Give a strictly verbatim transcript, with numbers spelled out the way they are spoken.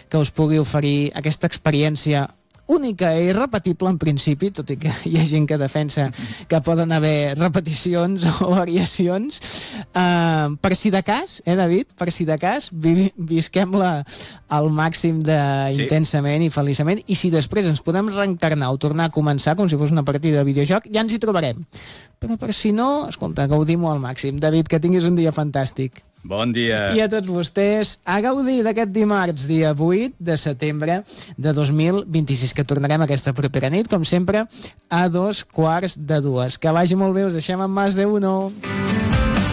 que us pugui oferir aquesta experiència única i irrepetible en principi, tot i que hi ha gent que defensa que poden haver repeticions o variacions. Uh, per si de cas, eh, David? Per si de cas, vi visquem-la al màxim d'intensament sí. i feliçament, i si després ens podem reencarnar o tornar a començar com si fos una partida de videojoc, ja ens hi trobarem. Però per si no, escolta, gaudim-ho al màxim. David, que tinguis un dia fantàstic. Bon dia. I a tots vostès, a gaudir d'aquest dimarts, dia vuit de setembre de dos mil vint-i-sis, que tornarem aquesta propera nit, com sempre, a dos quarts de dues. Que vagi molt bé, us deixem amb Más de Uno.